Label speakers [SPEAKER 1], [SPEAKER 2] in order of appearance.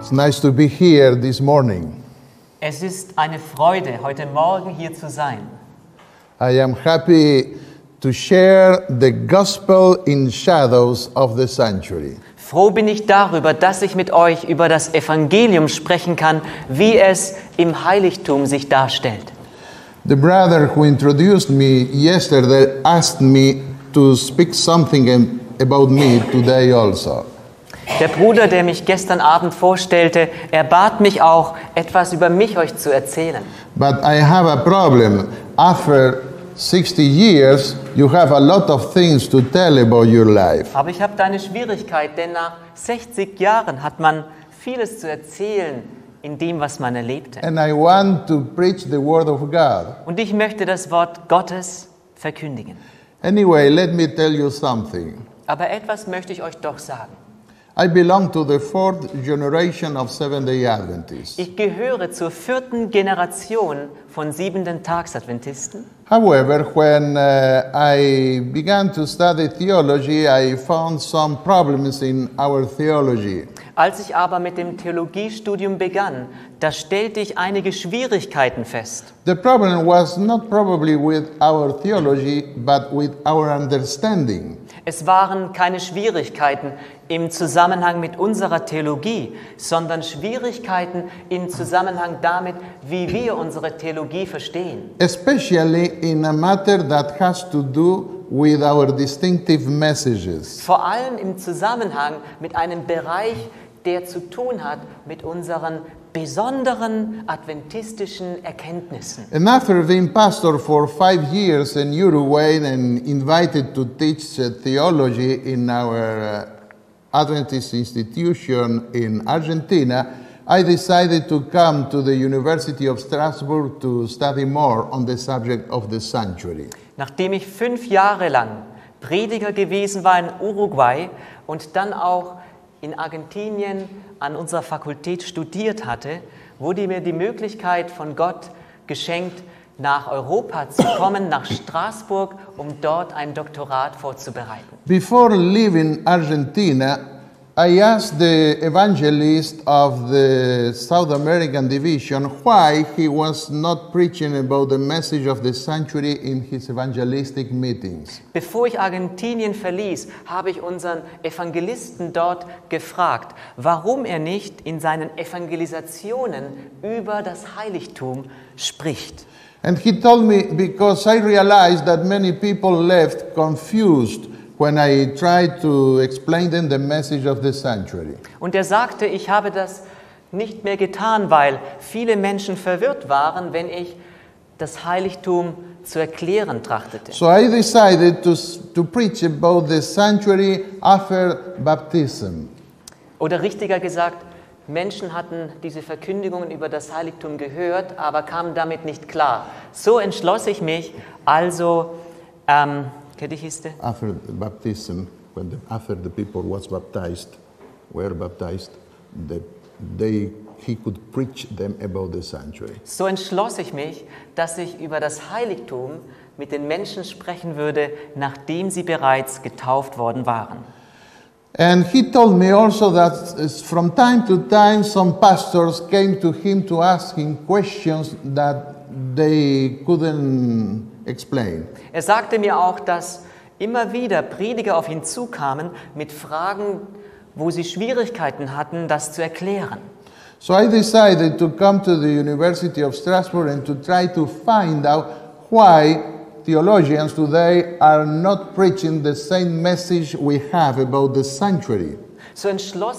[SPEAKER 1] It's nice to be here this morning.
[SPEAKER 2] Es ist eine Freude, heute Morgen hier zu sein.
[SPEAKER 1] I am happy to share the gospel in shadows of the sanctuary.
[SPEAKER 2] Froh bin ich darüber, dass ich mit euch über das Evangelium sprechen kann, wie es im Heiligtum sich darstellt.
[SPEAKER 1] The brother who introduced me yesterday asked me to speak something about me today also.
[SPEAKER 2] Der Bruder, der mich gestern Abend vorstellte, er bat mich auch, etwas über mich euch zu erzählen.
[SPEAKER 1] But I have a problem. After 60 years, you have a lot of things to tell about your life.
[SPEAKER 2] Aber ich habe da eine Schwierigkeit, denn nach 60 Jahren hat man vieles zu erzählen in dem, was man erlebte.
[SPEAKER 1] And I want to preach the word of God.
[SPEAKER 2] Und ich möchte das Wort Gottes verkündigen.
[SPEAKER 1] Anyway, let me tell you something.
[SPEAKER 2] Aber etwas möchte ich euch doch sagen.
[SPEAKER 1] I belong to the fourth generation of Seventh-day Adventists.
[SPEAKER 2] Ich gehöre zur 4. Generation von Siebenten-Tags-Adventisten.
[SPEAKER 1] However, when I began to study theology, I found some problems in our theology.
[SPEAKER 2] Als ich aber mit dem Theologiestudium begann, da stellte ich einige Schwierigkeiten fest.
[SPEAKER 1] The problem was not probably with our theology, but with our understanding.
[SPEAKER 2] Es waren keine Schwierigkeiten im Zusammenhang mit unserer Theologie, sondern Schwierigkeiten im Zusammenhang damit, wie wir unsere Theologie verstehen.
[SPEAKER 1] Especially in a matter that has to do with our distinctive messages.
[SPEAKER 2] Vor allem im Zusammenhang mit einem Bereich, der zu tun hat mit unseren besonderen adventistischen Erkenntnissen.
[SPEAKER 1] And after being pastor for 5 years in Uruguay and invited to teach theology in our Adventist institution in Argentina, I decided to come to the University of Strasbourg to study more on the subject of the sanctuary.
[SPEAKER 2] Nachdem ich 5 Jahre lang Prediger gewesen war in Uruguay und dann auch in Argentinien an unserer Fakultät studiert hatte, wurde mir die Möglichkeit von Gott geschenkt, nach Europa zu kommen, nach Straßburg, um dort ein Doktorat vorzubereiten.
[SPEAKER 1] Before leaving Argentina, I asked the evangelist of the South American division why he was not preaching about the message of the sanctuary in his evangelistic meetings.
[SPEAKER 2] Bevor ich Argentinien verließ, habe ich unseren Evangelisten dort gefragt, warum er nicht in seinen Evangelisationen über das Heiligtum spricht.
[SPEAKER 1] And he told me because I realized that many people left confused when I tried to explain them the message of the sanctuary.
[SPEAKER 2] Und er sagte, ich habe das nicht mehr getan, weil viele Menschen verwirrt waren, wenn ich das Heiligtum zu erklären trachtete.
[SPEAKER 1] So I decided to preach about the sanctuary after baptism.
[SPEAKER 2] Oder richtiger gesagt, Menschen hatten diese Verkündigungen über das Heiligtum gehört, aber kamen damit nicht klar. So entschloss ich mich, also, ¿qué dijiste?
[SPEAKER 1] After baptism, after the people were baptized, he could preach them about the sanctuary.
[SPEAKER 2] So entschloss ich mich, dass ich über das Heiligtum mit den Menschen sprechen würde, nachdem sie bereits getauft worden waren.
[SPEAKER 1] And he told me also that from time to time some pastors came to him to ask him questions that they couldn't explain.
[SPEAKER 2] Er sagte mir auch, dass immer wieder Prediger auf ihn zukamen mit Fragen, wo sie Schwierigkeiten hatten, das zu erklären.
[SPEAKER 1] So I decided to come to the University of Strasbourg and to try to find out why theologians today are not preaching the same message we have about the sanctuary.
[SPEAKER 2] So entschloss